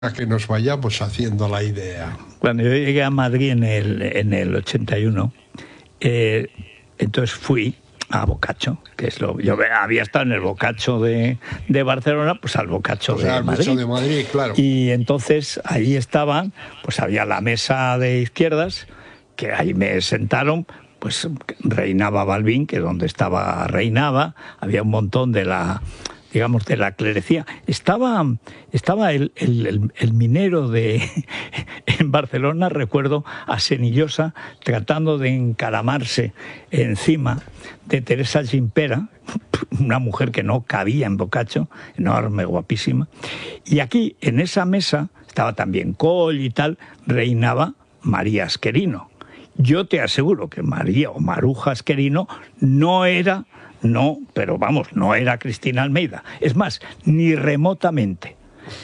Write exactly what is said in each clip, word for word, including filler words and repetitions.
a que nos vayamos haciendo la idea. Cuando yo llegué a Madrid en el, en el ochenta y uno, eh, entonces fui a Boccaccio, que es lo yo había estado en el Boccaccio de, de Barcelona, pues al Boccaccio, o sea, de, Madrid. de Madrid, claro. Y entonces ahí estaban, pues había la mesa de izquierdas, que ahí me sentaron, pues reinaba Balbín, que donde estaba reinaba, había un montón de la, digamos, de la clerecía. Estaba, estaba el, el, el, el minero de en Barcelona, recuerdo, a Senillosa, tratando de encaramarse encima de Teresa Gimpera, una mujer que no cabía en Boccaccio, enorme, guapísima. Y aquí, en esa mesa, estaba también Coll y tal, reinaba María Asquerino. Yo te aseguro que María o Maruja Asquerino no era... No, pero vamos, no era Cristina Almeida. Es más, ni remotamente.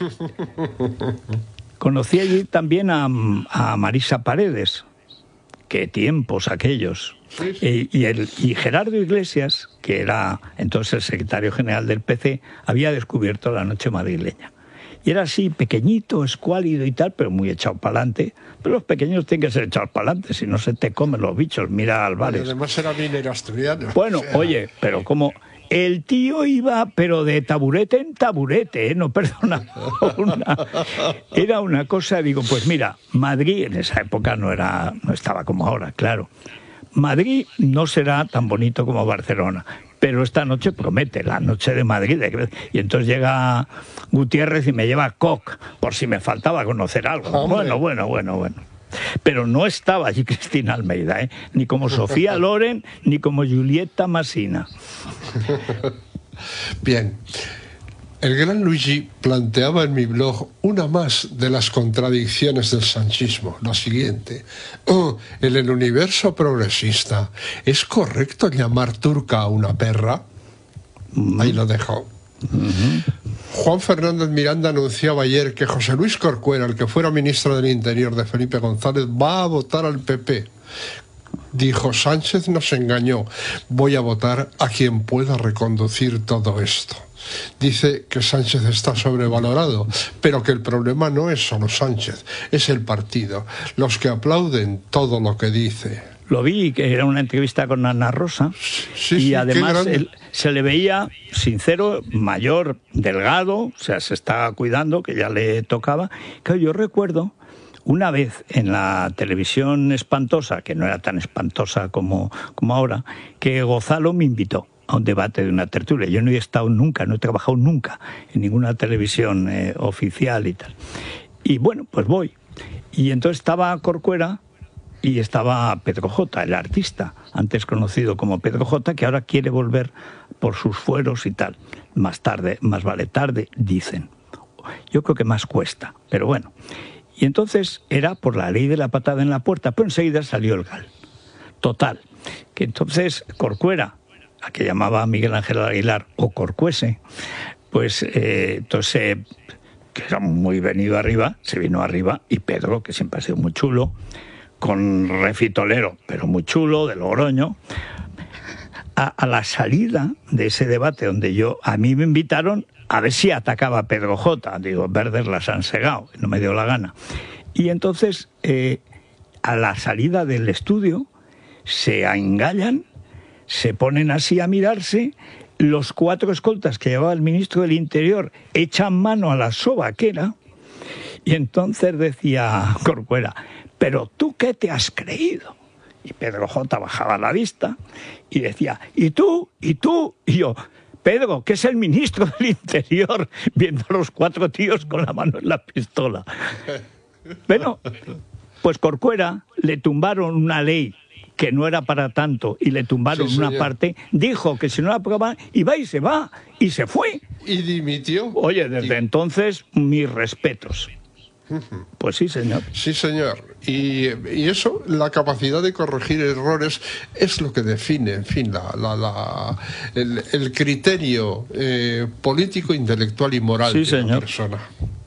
Conocí allí también a, a Marisa Paredes. Qué tiempos aquellos. Sí, sí. Y, y, el, y Gerardo Iglesias, que era entonces el secretario general del P C, había descubierto la noche madrileña. Y era así, pequeñito, escuálido y tal, pero muy echado para adelante. Pero los pequeños tienen que ser echados para adelante, si no se te comen los bichos. Mira a Álvarez. Y además era minero asturiano. Bueno, o sea... oye, pero como... El tío iba, pero de taburete en taburete, ¿eh? No, perdona. Una, era una cosa, digo, pues mira, Madrid en esa época no era, no estaba como ahora, claro. Madrid no será tan bonito como Barcelona, pero esta noche promete, la noche de Madrid. Y entonces llega Gutiérrez y me lleva Koch, por si me faltaba conocer algo. Hombre. Bueno, bueno, bueno, bueno. Pero no estaba allí Cristina Almeida, ¿eh? Ni como Sofía Loren, ni como Julieta Massina. Bien. El gran Luigi planteaba en mi blog una más de las contradicciones del sanchismo, la siguiente. Oh, en el universo progresista, ¿es correcto llamar turca a una perra? Mm. Ahí lo dejo. Uh-huh. Juan Fernández Miranda anunciaba ayer que José Luis Corcuera, el que fuera ministro del Interior de Felipe González, va a votar al P P. Dijo, Sánchez nos engañó, voy a votar a quien pueda reconducir todo esto. Dice que Sánchez está sobrevalorado, pero que el problema no es solo Sánchez, es el partido, los que aplauden todo lo que dice. Lo vi, que era una entrevista con Ana Rosa, sí, y sí, además él, se le veía sincero, mayor, delgado, o sea, se estaba cuidando, que ya le tocaba. Claro, yo recuerdo una vez en la televisión espantosa, que no era tan espantosa como, como ahora, que Gonzalo me invitó a un debate de una tertulia. Yo no he estado nunca, no he trabajado nunca en ninguna televisión eh, oficial y tal. Y bueno, pues voy. Y entonces estaba Corcuera y estaba Pedro J, el artista, antes conocido como Pedro J, que ahora quiere volver por sus fueros y tal. Más tarde, más vale tarde, dicen. Yo creo que más cuesta, pero bueno. Y entonces era por la ley de la patada en la puerta, pero enseguida salió el gal. Total, que entonces Corcuera, a que llamaba Miguel Ángel Aguilar, o Corcuese, pues eh, entonces, que era muy venido arriba, se vino arriba, y Pedro, que siempre ha sido muy chulo, con refitolero, pero muy chulo, de Logroño, a, a la salida de ese debate donde yo, a mí me invitaron a ver si atacaba a Pedro J. Digo, verdes las han segado, no me dio la gana. Y entonces, eh, a la salida del estudio, se engallan, se ponen así a mirarse, los cuatro escoltas que llevaba el ministro del Interior echan mano a la sobaquera, y entonces decía Corcuera, ¿pero tú qué te has creído? Y Pedro J. bajaba la vista y decía, ¿y tú? ¿Y tú? Y yo, Pedro, que es el ministro del Interior, viendo a los cuatro tíos con la mano en la pistola. Bueno, pues Corcuera le tumbaron una ley que no era para tanto, y le tumbaron sí, una parte, dijo que si no la aprobaban, iba y se va, y se fue. ¿Y dimitió? Oye, desde y... entonces, mis respetos. Pues sí, señor. Sí, señor. Y, y eso, la capacidad de corregir errores, es lo que define, en fin, la, la, la, el, el criterio eh, político, intelectual y moral sí, de señor. la persona.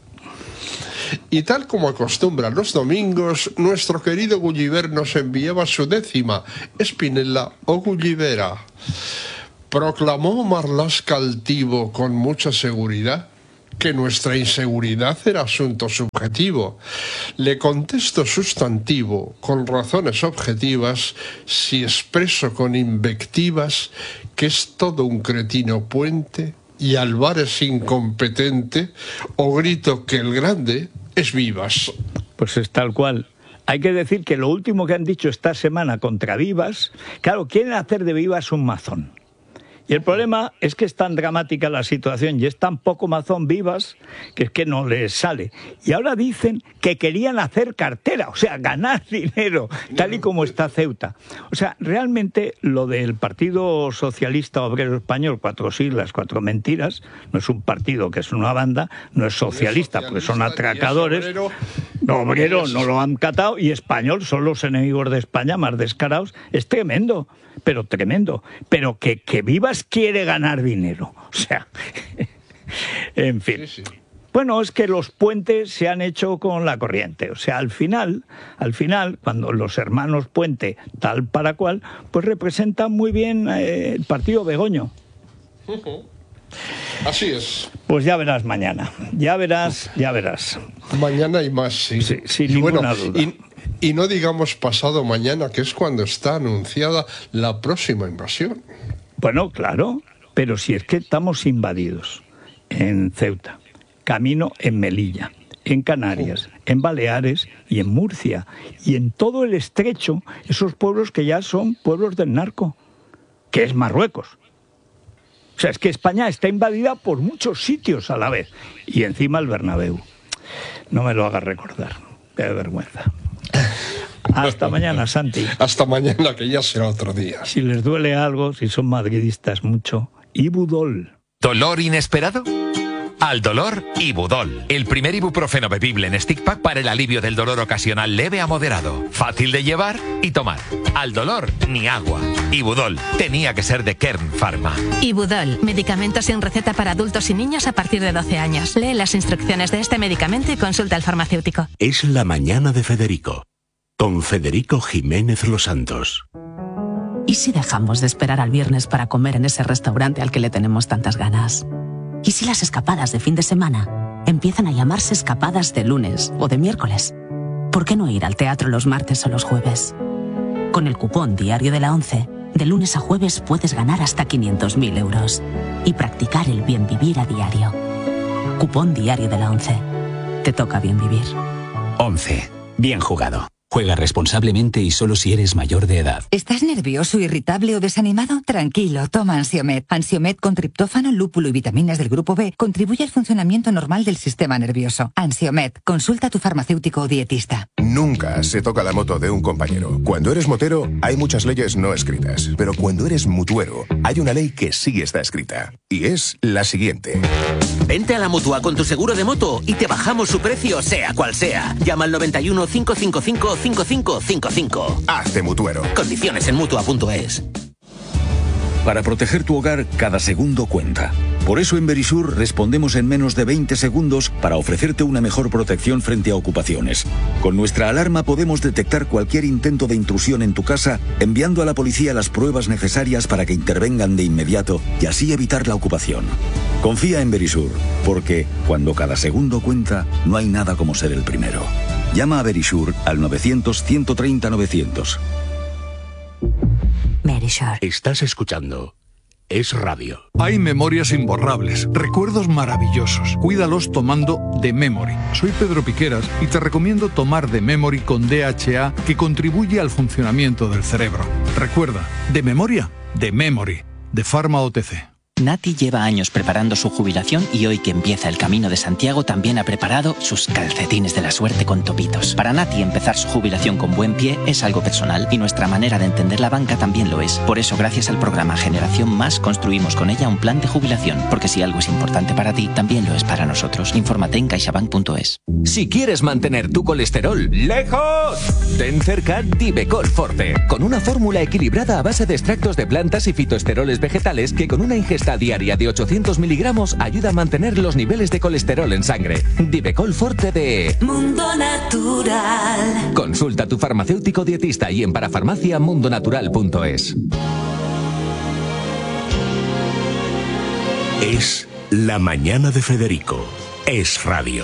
Y tal como acostumbra los domingos, nuestro querido Gulliver nos enviaba su décima Espinela o Gullivera. Proclamó Marlaska altivo con mucha seguridad. que nuestra inseguridad era asunto subjetivo. Le contesto sustantivo con razones objetivas, si expreso con invectivas que es todo un cretino puente y Álvarez incompetente, o grito que el grande es Vivas. Pues es tal cual. Hay que decir que lo último que han dicho esta semana contra Vivas, claro, quieren hacer de Vivas un mazón. Y el problema es que es tan dramática la situación y es tan poco mazón Vivas que es que no les sale. Y ahora dicen que querían hacer cartera, o sea, ganar dinero, tal y como está Ceuta. O sea, realmente lo del Partido Socialista Obrero Español, cuatro siglas, cuatro mentiras, no es un partido que es una banda, no es socialista, porque son atracadores. Obrero, no, obrero no lo han catado, y español son los enemigos de España más descarados. Es tremendo, pero tremendo. Pero que, que Vivas quiere ganar dinero. O sea, en fin. Sí, sí. Bueno, es que los puentes se han hecho con la corriente. O sea, al final, al final, cuando los hermanos Puente, tal para cual, pues representan muy bien eh, el partido Begoño. Uh-huh. Así es. Pues ya verás mañana. Ya verás, ya verás. Mañana y más, sí. Sí, sin y ninguna bueno, duda. Y, y no digamos pasado mañana, que es cuando está anunciada la próxima invasión. Bueno, claro, pero si es que estamos invadidos en Ceuta, camino en Melilla, en Canarias, en Baleares y en Murcia, y en todo el estrecho, esos pueblos que ya son pueblos del narco, que es Marruecos. O sea, es que España está invadida por muchos sitios a la vez, y encima el Bernabéu. No me lo hagas recordar, qué vergüenza. Hasta mañana, Santi. Hasta mañana, que ya será otro día. Si les duele algo, si son madridistas mucho, Ibudol. ¿Dolor inesperado? Al dolor, Ibudol. El primer ibuprofeno bebible en stick pack para el alivio del dolor ocasional leve a moderado. Fácil de llevar y tomar. Al dolor, ni agua. Ibudol. Tenía que ser de Kern Pharma. Ibudol. Medicamento sin receta para adultos y niños a partir de doce años. Lee las instrucciones de este medicamento y consulta al farmacéutico. Es la mañana de Federico. Con Federico Jiménez Los Santos. ¿Y si dejamos de esperar al viernes para comer en ese restaurante al que le tenemos tantas ganas? ¿Y si las escapadas de fin de semana empiezan a llamarse escapadas de lunes o de miércoles? ¿Por qué no ir al teatro los martes o los jueves? Con el cupón Diario de la ONCE, de lunes a jueves puedes ganar hasta quinientos mil euros y practicar el bien vivir a diario. Cupón Diario de la ONCE. Te toca bien vivir. ONCE. Bien jugado. Juega responsablemente y solo si eres mayor de edad. ¿Estás nervioso, irritable o desanimado? Tranquilo, toma Ansiomed. Ansiomed con triptófano, lúpulo y vitaminas del grupo B contribuye al funcionamiento normal del sistema nervioso. Ansiomed, consulta a tu farmacéutico o dietista. Nunca se toca la moto de un compañero. Cuando eres motero, hay muchas leyes no escritas. Pero cuando eres mutuero, hay una ley que sí está escrita. Y es la siguiente. Vente a la Mutua con tu seguro de moto y te bajamos su precio, sea cual sea. Llama al noventa y uno, cinco cinco cinco, cinco cinco cinco cinco. Hazte mutuero. Condiciones en mutua punto es. Para proteger tu hogar, cada segundo cuenta. Por eso en Verisur respondemos en menos de veinte segundos para ofrecerte una mejor protección frente a ocupaciones. Con nuestra alarma podemos detectar cualquier intento de intrusión en tu casa, enviando a la policía las pruebas necesarias para que intervengan de inmediato y así evitar la ocupación. Confía en Verisur, porque cuando cada segundo cuenta, no hay nada como ser el primero. Llama a Verisur al novecientos, ciento treinta, novecientos. Verisur. Estás escuchando Es Radio. Hay memorias imborrables, recuerdos maravillosos. Cuídalos tomando The Memory. Soy Pedro Piqueras y te recomiendo tomar The Memory con D H A, que contribuye al funcionamiento del cerebro. Recuerda, de memoria, The Memory, de Pharma O T C. Nati lleva años preparando su jubilación y hoy que empieza el Camino de Santiago también ha preparado sus calcetines de la suerte con topitos. Para Nati empezar su jubilación con buen pie es algo personal y nuestra manera de entender la banca también lo es. Por eso gracias al programa Generación Más construimos con ella un plan de jubilación, porque si algo es importante para ti, también lo es para nosotros. Infórmate en caixabank punto es. Si quieres mantener tu colesterol lejos, ten cerca Divecol Forte, con una fórmula equilibrada a base de extractos de plantas y fitoesteroles vegetales que con una ingesta diaria de ochocientos miligramos ayuda a mantener los niveles de colesterol en sangre. Divecol Forte de Mundo Natural. Consulta a tu farmacéutico dietista y en parafarmacia mundo natural punto es. Es la mañana de Federico, es radio.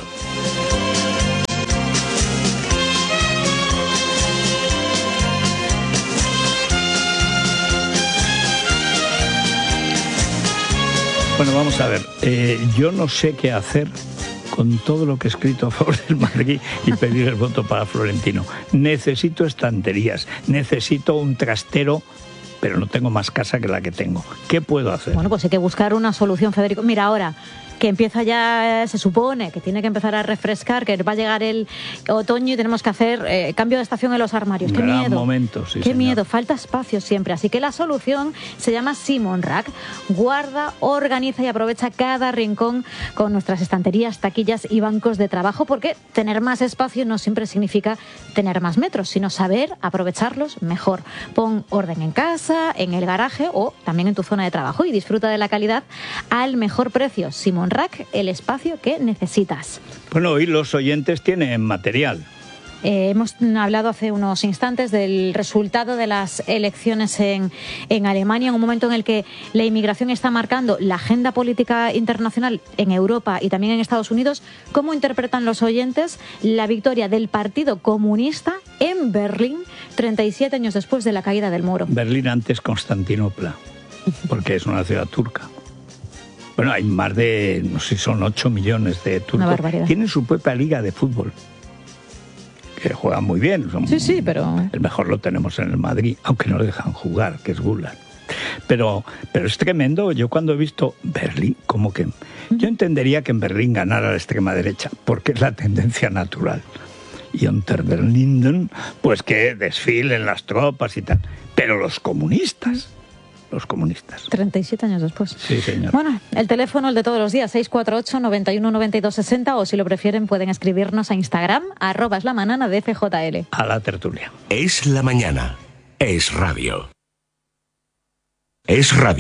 Bueno, vamos a ver. Eh, yo no sé qué hacer con todo lo que he escrito a favor del Madrid y pedir el voto para Florentino. Necesito estanterías, necesito un trastero, pero no tengo más casa que la que tengo. ¿Qué puedo hacer? Bueno, pues hay que buscar una solución, Federico. Mira, ahora que empieza ya, se supone que tiene que empezar a refrescar, que va a llegar el otoño y tenemos que hacer eh, cambio de estación en los armarios. ¡Qué Gran miedo! momento, sí, ¡Qué señor. miedo! Falta espacio siempre. Así que la solución se llama Simon Rack. Guarda, organiza y aprovecha cada rincón con nuestras estanterías, taquillas y bancos de trabajo, porque tener más espacio no siempre significa tener más metros, sino saber aprovecharlos mejor. Pon orden en casa, en el garaje o también en tu zona de trabajo y disfruta de la calidad al mejor precio. Simon Rack, el espacio que necesitas. Bueno, hoy los oyentes tienen material. Eh, hemos hablado hace unos instantes del resultado de las elecciones en, en Alemania, en un momento en el que la inmigración está marcando la agenda política internacional en Europa y también en Estados Unidos. ¿Cómo interpretan los oyentes la victoria del Partido Comunista en Berlín treinta y siete años después de la caída del muro? Berlín antes Constantinopla, porque es una ciudad turca. Bueno, hay más de, no sé, son ocho millones de turcos. Una barbaridad. Tienen su propia liga de fútbol, que juegan muy bien. Son, sí, sí, pero... El mejor lo tenemos en el Madrid, aunque no dejan jugar, que es Gulag. Pero, pero es tremendo. Yo cuando he visto Berlín, como que... Yo entendería que en Berlín ganara la extrema derecha, porque es la tendencia natural. Y unter Berlin, pues que desfilen las tropas y tal. Pero los comunistas... Los comunistas. treinta y siete años después. Sí, señor. Bueno, el teléfono, el de todos los días, seis cuatro ocho, noventa y uno, noventa y dos, sesenta, o si lo prefieren pueden escribirnos a Instagram, arroba es la manana de F J L. A la tertulia. Es la mañana. Es radio. Es radio.